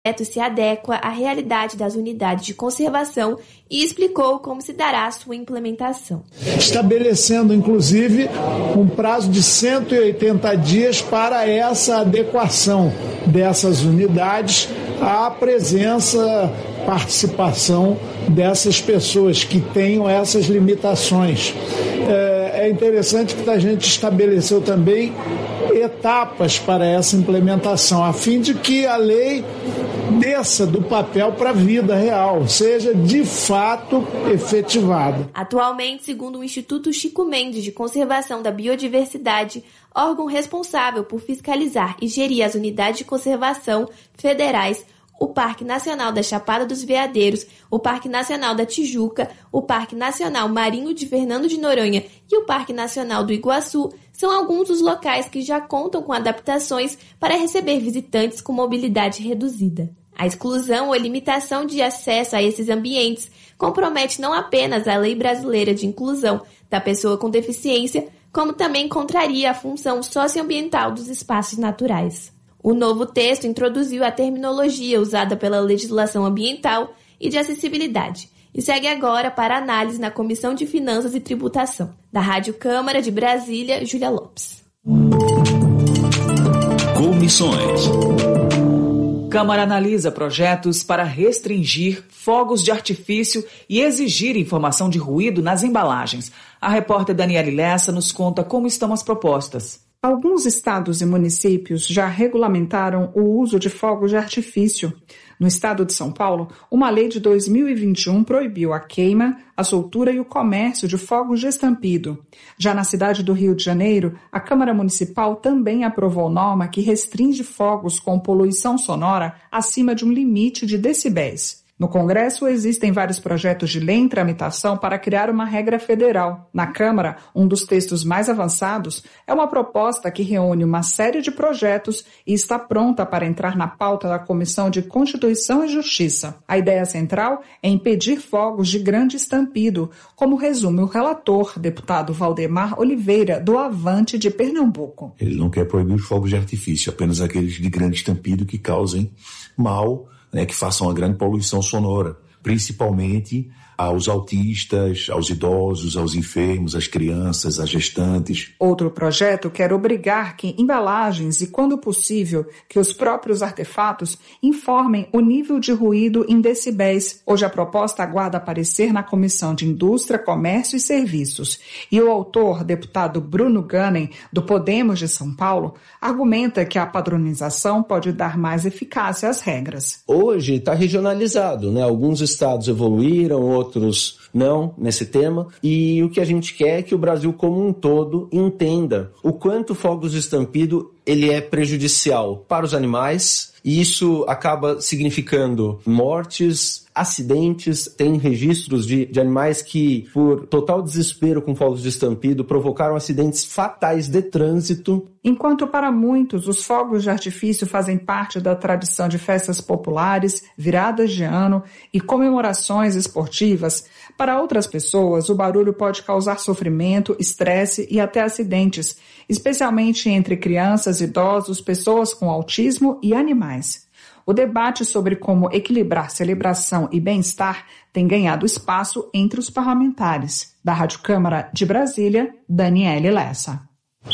se adequa à realidade das unidades de conservação e explicou como se dará a sua implementação. Estabelecendo, inclusive, um prazo de 180 dias para essa adequação dessas unidades à presença, participação dessas pessoas que tenham essas limitações. É interessante que a gente estabeleceu também etapas para essa implementação, a fim de que a lei desça do papel para a vida real, seja de fato efetivada. Atualmente, segundo o Instituto Chico Mendes de Conservação da Biodiversidade, órgão responsável por fiscalizar e gerir as unidades de conservação federais, o Parque Nacional da Chapada dos Veadeiros, o Parque Nacional da Tijuca, o Parque Nacional Marinho de Fernando de Noronha e o Parque Nacional do Iguaçu são alguns dos locais que já contam com adaptações para receber visitantes com mobilidade reduzida. A exclusão ou limitação de acesso a esses ambientes compromete não apenas a Lei Brasileira de Inclusão da Pessoa com Deficiência, como também contraria a função socioambiental dos espaços naturais. O novo texto introduziu a terminologia usada pela legislação ambiental e de acessibilidade e segue agora para análise na Comissão de Finanças e Tributação. Da Rádio Câmara de Brasília, Júlia Lopes. Comissões. Câmara analisa projetos para restringir fogos de artifício e exigir informação de ruído nas embalagens. A repórter Daniele Lessa nos conta como estão as propostas. Alguns estados e municípios já regulamentaram o uso de fogos de artifício. No estado de São Paulo, uma lei de 2021 proibiu a queima, a soltura e o comércio de fogos de estampido. Já na cidade do Rio de Janeiro, a Câmara Municipal também aprovou norma que restringe fogos com poluição sonora acima de um limite de decibéis. No Congresso, existem vários projetos de lei em tramitação para criar uma regra federal. Na Câmara, um dos textos mais avançados é uma proposta que reúne uma série de projetos e está pronta para entrar na pauta da Comissão de Constituição e Justiça. A ideia central é impedir fogos de grande estampido, como resume o relator, deputado Valdemar Oliveira, do Avante de Pernambuco. Ele não quer proibir os fogos de artifício, apenas aqueles de grande estampido que causem mal, que façam uma grande poluição sonora, principalmente aos autistas, aos idosos, aos enfermos, às crianças, às gestantes. Outro projeto quer obrigar que embalagens e, quando possível, que os próprios artefatos informem o nível de ruído em decibéis. Hoje a proposta aguarda aparecer na Comissão de Indústria, Comércio e Serviços. E o autor, deputado Bruno Ganem, do Podemos de São Paulo, argumenta que a padronização pode dar mais eficácia às regras. Hoje está regionalizado, Alguns estados evoluíram, outros não nesse tema, e o que a gente quer é que o Brasil como um todo entenda o quanto fogos de estampido ele é prejudicial para os animais, e isso acaba significando mortes, acidentes. Tem registros de animais que, por total desespero com fogos de estampido, provocaram acidentes fatais de trânsito. Enquanto para muitos os fogos de artifício fazem parte da tradição de festas populares, viradas de ano e comemorações esportivas, para outras pessoas o barulho pode causar sofrimento, estresse e até acidentes, especialmente entre crianças, idosos, pessoas com autismo e animais. O debate sobre como equilibrar celebração e bem-estar tem ganhado espaço entre os parlamentares. Da Rádio Câmara de Brasília, Daniele Lessa.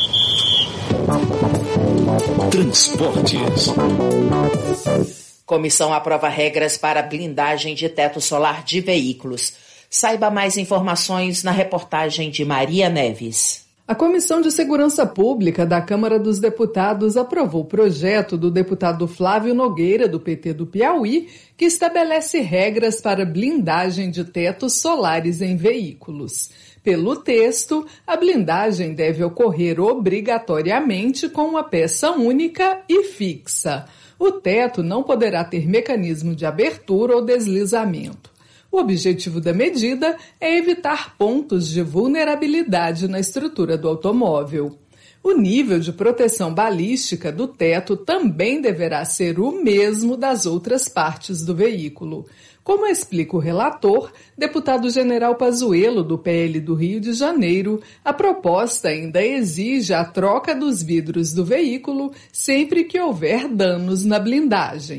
Transportes. Comissão aprova regras para blindagem de teto solar de veículos. Saiba mais informações na reportagem de Maria Neves. A Comissão de Segurança Pública da Câmara dos Deputados aprovou o projeto do deputado Flávio Nogueira, do PT do Piauí, que estabelece regras para blindagem de tetos solares em veículos. Pelo texto, a blindagem deve ocorrer obrigatoriamente com uma peça única e fixa. O teto não poderá ter mecanismo de abertura ou deslizamento. O objetivo da medida é evitar pontos de vulnerabilidade na estrutura do automóvel. O nível de proteção balística do teto também deverá ser o mesmo das outras partes do veículo. Como explica o relator, deputado General Pazuello, do PL do Rio de Janeiro, a proposta ainda exige a troca dos vidros do veículo sempre que houver danos na blindagem.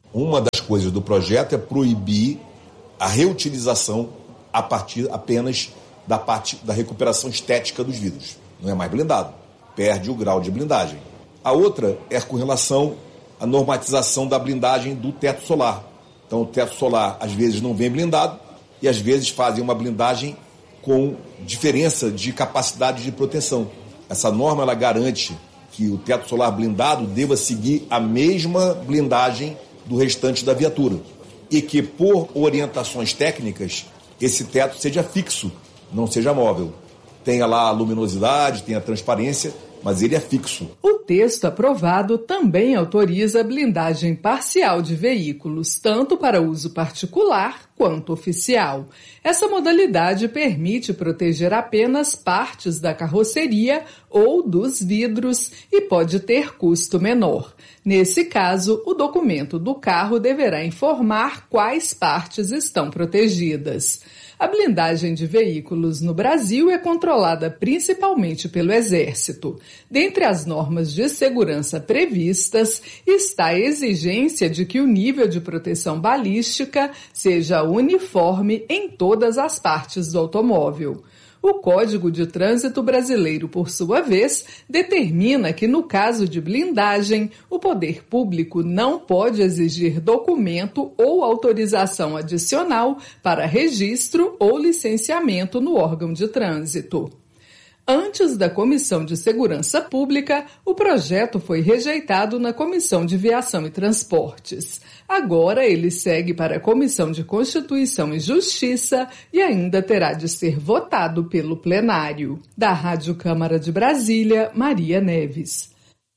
Uma das coisas do projeto é proibir a reutilização a partir apenas da parte da recuperação estética dos vidros. Não é mais blindado, perde o grau de blindagem. A outra é com relação à normatização da blindagem do teto solar. Então o teto solar às vezes não vem blindado e às vezes fazem uma blindagem com diferença de capacidade de proteção. Essa norma ela garante que o teto solar blindado deva seguir a mesma blindagem do restante da viatura e que, por orientações técnicas, esse teto seja fixo, não seja móvel. Tenha lá a luminosidade, tenha a transparência, mas ele é fixo. O texto aprovado também autoriza a blindagem parcial de veículos, tanto para uso particular quanto oficial. Essa modalidade permite proteger apenas partes da carroceria ou dos vidros e pode ter custo menor. Nesse caso, o documento do carro deverá informar quais partes estão protegidas. A blindagem de veículos no Brasil é controlada principalmente pelo Exército. Dentre as normas de segurança previstas está a exigência de que o nível de proteção balística seja uniforme em todas as partes do automóvel. O Código de Trânsito Brasileiro, por sua vez, determina que, no caso de blindagem, o poder público não pode exigir documento ou autorização adicional para registro ou licenciamento no órgão de trânsito. Antes da Comissão de Segurança Pública, o projeto foi rejeitado na Comissão de Viação e Transportes. Agora ele segue para a Comissão de Constituição e Justiça e ainda terá de ser votado pelo plenário. Da Rádio Câmara de Brasília, Maria Neves.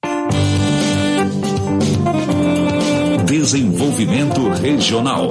Desenvolvimento Regional.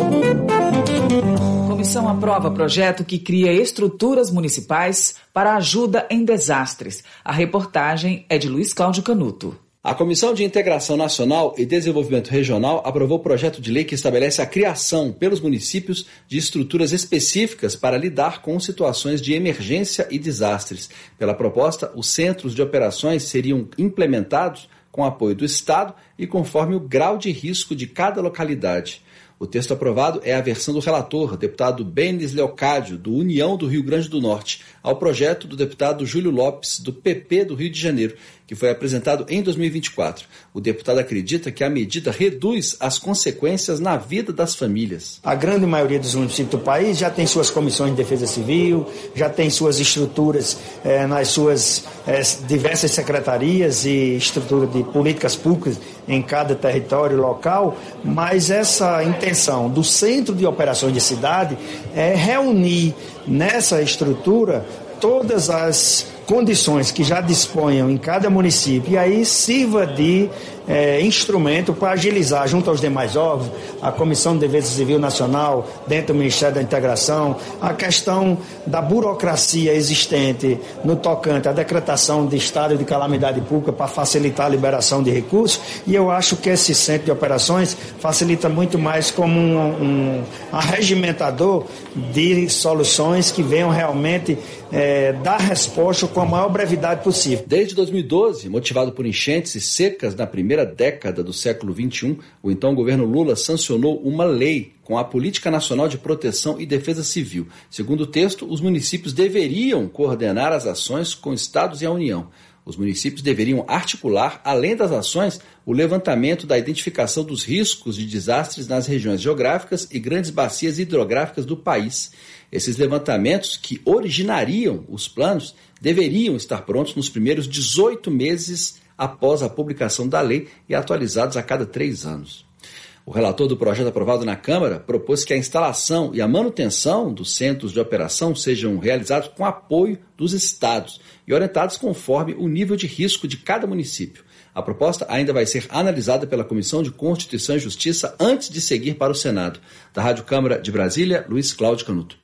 A comissão aprova projeto que cria estruturas municipais para ajuda em desastres. A reportagem é de Luiz Cláudio Canuto. A Comissão de Integração Nacional e Desenvolvimento Regional aprovou o projeto de lei que estabelece a criação pelos municípios de estruturas específicas para lidar com situações de emergência e desastres. Pela proposta, os centros de operações seriam implementados com apoio do Estado e conforme o grau de risco de cada localidade. O texto aprovado é a versão do relator, deputado Benis Leocádio, do União do Rio Grande do Norte, ao projeto do deputado Júlio Lopes, do PP do Rio de Janeiro, que foi apresentado em 2024. O deputado acredita que a medida reduz as consequências na vida das famílias. A grande maioria dos municípios do país já tem suas comissões de defesa civil, já tem suas estruturas nas suas diversas secretarias e estrutura de políticas públicas em cada território local, mas essa intenção do Centro de Operações de Cidade é reunir nessa estrutura todas as condições que já disponham em cada município e aí sirva de instrumento para agilizar junto aos demais órgãos, a Comissão de Defesa Civil Nacional, dentro do Ministério da Integração, a questão da burocracia existente no tocante à decretação de estado de calamidade pública para facilitar a liberação de recursos, e eu acho que esse centro de operações facilita muito mais como um arregimentador de soluções que venham realmente dar resposta com a maior brevidade possível. Desde 2012, motivado por enchentes e secas na primeira década do século XXI, o então governo Lula sancionou uma lei com a Política Nacional de Proteção e Defesa Civil. Segundo o texto, os municípios deveriam coordenar as ações com estados e a União. Os municípios deveriam articular, além das ações, o levantamento da identificação dos riscos de desastres nas regiões geográficas e grandes bacias hidrográficas do país. Esses levantamentos, que originariam os planos, deveriam estar prontos nos primeiros 18 meses após a publicação da lei e atualizados a cada 3 anos. O relator do projeto aprovado na Câmara propôs que a instalação e a manutenção dos centros de operação sejam realizados com apoio dos estados e orientados conforme o nível de risco de cada município. A proposta ainda vai ser analisada pela Comissão de Constituição e Justiça antes de seguir para o Senado. Da Rádio Câmara de Brasília, Luiz Cláudio Canuto.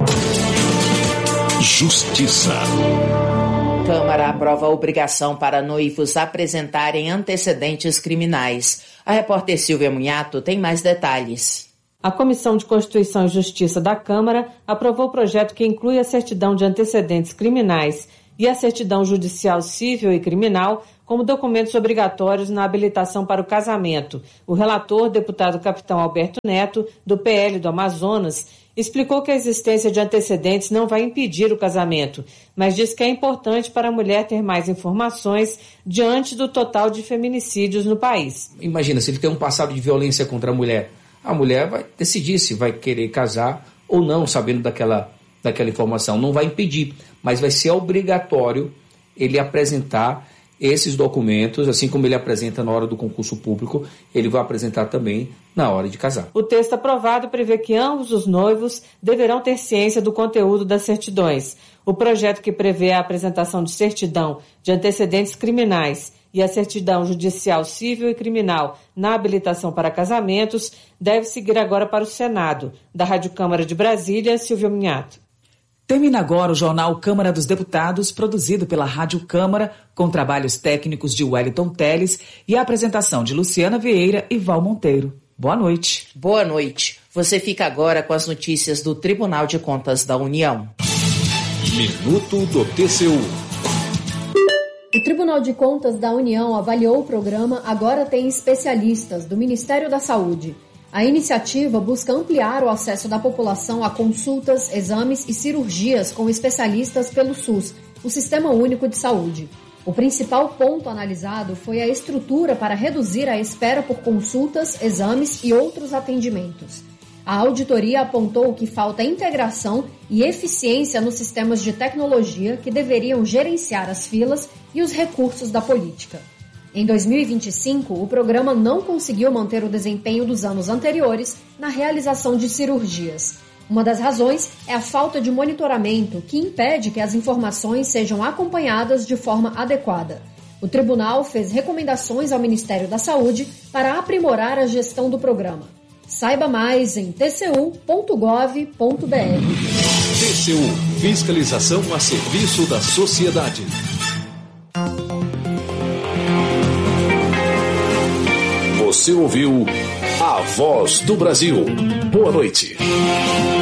Justiça. Câmara aprova a obrigação para noivos apresentarem antecedentes criminais. A repórter Silvia Munhato tem mais detalhes. A Comissão de Constituição e Justiça da Câmara aprovou o projeto que inclui a certidão de antecedentes criminais e a certidão judicial civil e criminal como documentos obrigatórios na habilitação para o casamento. O relator, deputado Capitão Alberto Neto, do PL do Amazonas, explicou que a existência de antecedentes não vai impedir o casamento, mas diz que é importante para a mulher ter mais informações diante do total de feminicídios no país. Imagina, se ele tem um passado de violência contra a mulher vai decidir se vai querer casar ou não, sabendo daquela informação. Não vai impedir, mas vai ser obrigatório ele apresentar esses documentos, assim como ele apresenta na hora do concurso público, ele vai apresentar também na hora de casar. O texto aprovado prevê que ambos os noivos deverão ter ciência do conteúdo das certidões. O projeto que prevê a apresentação de certidão de antecedentes criminais e a certidão judicial civil e criminal na habilitação para casamentos deve seguir agora para o Senado. Da Rádio Câmara de Brasília, Silvia Minhato. Termina agora o Jornal Câmara dos Deputados, produzido pela Rádio Câmara, com trabalhos técnicos de Wellington Teles e a apresentação de Luciana Vieira e Val Monteiro. Boa noite. Boa noite. Você fica agora com as notícias do Tribunal de Contas da União. Minuto do TCU. O Tribunal de Contas da União avaliou o programa Agora Tem Especialistas, do Ministério da Saúde. A iniciativa busca ampliar o acesso da população a consultas, exames e cirurgias com especialistas pelo SUS, o Sistema Único de Saúde. O principal ponto analisado foi a estrutura para reduzir a espera por consultas, exames e outros atendimentos. A auditoria apontou que falta integração e eficiência nos sistemas de tecnologia que deveriam gerenciar as filas e os recursos da política. Em 2025, o programa não conseguiu manter o desempenho dos anos anteriores na realização de cirurgias. Uma das razões é a falta de monitoramento, que impede que as informações sejam acompanhadas de forma adequada. O tribunal fez recomendações ao Ministério da Saúde para aprimorar a gestão do programa. Saiba mais em tcu.gov.br. TCU, fiscalização a serviço da sociedade. Você ouviu A Voz do Brasil. Boa noite.